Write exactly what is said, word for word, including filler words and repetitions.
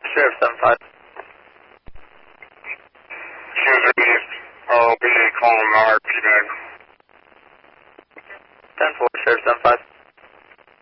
Sheriff seven five. User East, I'll be calling the R P back. ten four, Sheriff seven five.